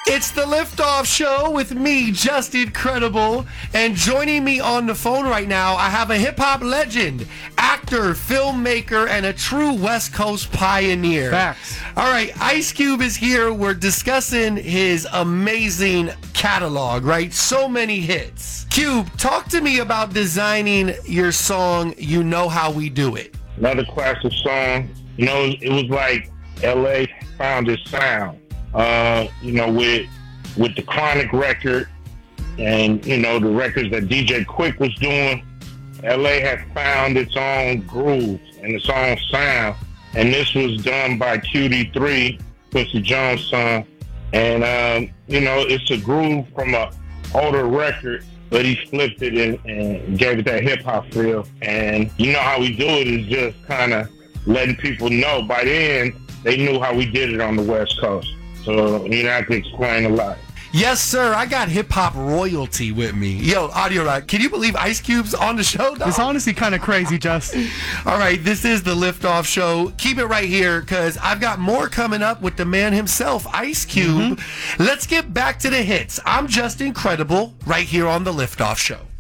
It's the Liftoff Show with me, Just Incredible. And joining me on the phone right now, I have a hip-hop legend, actor, filmmaker, and a true West Coast pioneer. Facts. All right, Ice Cube is here. We're discussing his amazing catalog, right? So many hits. Cube, talk to me about designing your song, You Know How We Do It. Another classic song. You know, it was like L.A. found its sound. With the Chronic record and, the records that DJ Quick was doing, LA had found its own groove and its own sound. And this was done by QD3, Quincy Jones' son. And, it's a groove from an older record, but he flipped it and gave it that hip-hop feel. And You Know How We Do It is just kind of letting people know. By then, they knew how we did it on the West Coast. So you don't have to explain a lot. Yes, sir. I got hip-hop royalty with me. Yo, Audio Rock, can you believe Ice Cube's on the show, dog? It's honestly kind of crazy, Just. All right, this is the Liftoff Show. Keep it right here, because I've got more coming up with the man himself, Ice Cube. Let's get back to the hits. I'm Just Incredible, right here on the Liftoff Show.